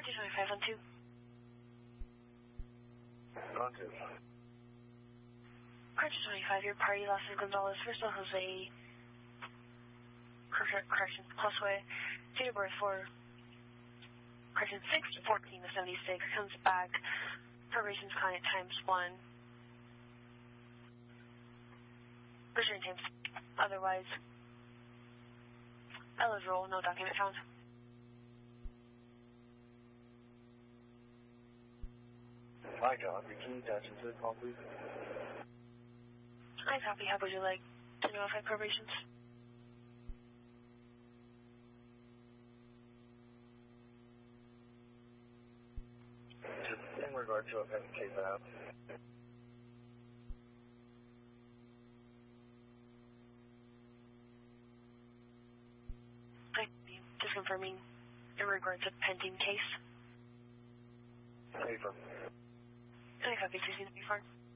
Cartridge 25 on 2. On 2. Cartridge 25, your party lost is Gonzalez, San Jose, correction, Josue, date of birth for correction 6-14 to 76, comes back, probation's client times 1, return times, otherwise eligible, no document found. Hi, John. Can you attention to the call, please? I copy. How would you like to notify probations? Just in regard to a pending case I have. Thank you. Just confirming in regard to pending case. Paper. I copy. 16 to be far.